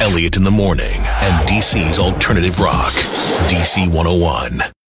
Elliott in the Morning and DC's Alternative Rock. DC 101.